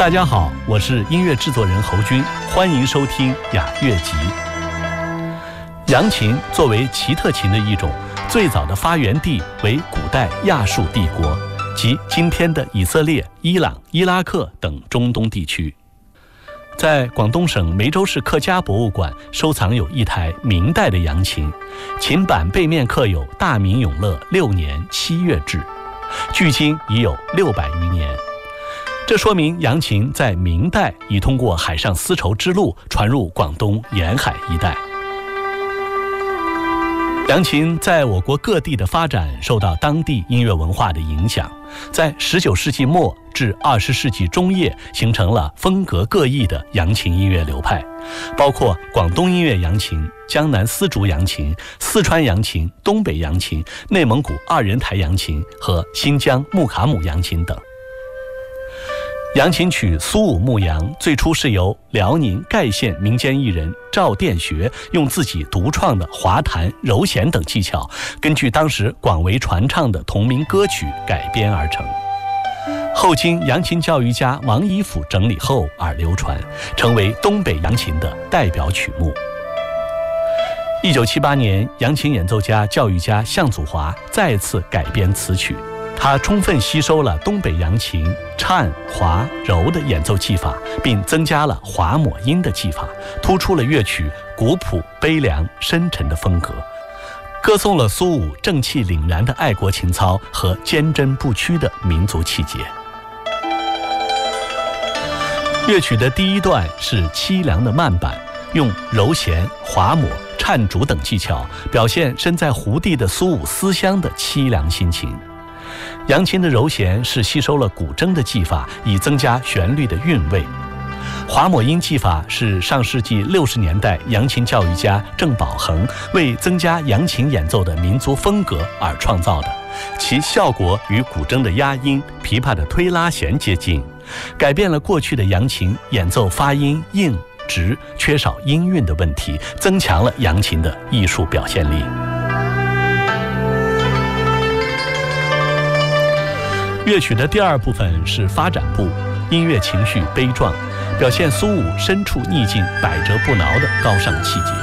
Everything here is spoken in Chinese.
大家好，我是音乐制作人侯军，欢迎收听雅乐集。扬琴作为奇特琴的一种，最早的发源地为古代亚述帝国，即今天的以色列、伊朗、伊拉克等中东地区。在广东省梅州市客家博物馆收藏有一台明代的扬琴，琴板背面刻有大明永乐6年7月制，距今已有600余年。这说明扬琴在明代已通过海上丝绸之路传入广东沿海一带。扬琴在我国各地的发展受到当地音乐文化的影响，在19世纪末至20世纪中叶形成了风格各异的扬琴音乐流派，包括广东音乐扬琴、江南丝竹扬琴、四川扬琴、东北扬琴、内蒙古2人台扬琴和新疆木卡姆扬琴等。扬琴曲《苏武牧羊》最初是由辽宁盖县民间艺人赵殿学用自己独创的滑弹、揉弦等技巧，根据当时广为传唱的同名歌曲改编而成。后经扬琴教育家王一甫整理后而流传，成为东北扬琴的代表曲目。1978年，扬琴演奏家、教育家向祖华再次改编此曲。他充分吸收了东北扬琴颤、滑、柔的演奏技法，并增加了滑抹音的技法，突出了乐曲古朴、悲凉、深沉的风格，歌颂了苏武正气凛然的爱国情操和坚贞不屈的民族气节。乐曲的第一段是凄凉的慢板，用揉弦、滑抹、颤竹等技巧表现身在胡地的苏武思乡的凄凉心情。扬琴的揉弦是吸收了古筝的技法，以增加旋律的韵味。滑抹音技法是上世纪60年代扬琴教育家郑宝恒为增加扬琴演奏的民族风格而创造的，其效果与古筝的压音、琵琶的推拉弦接近，改变了过去的扬琴演奏发音硬、直、缺少音韵的问题，增强了扬琴的艺术表现力。乐曲的第二部分是发展部，音乐情绪悲壮，表现苏武身处逆境、百折不挠的高尚气节。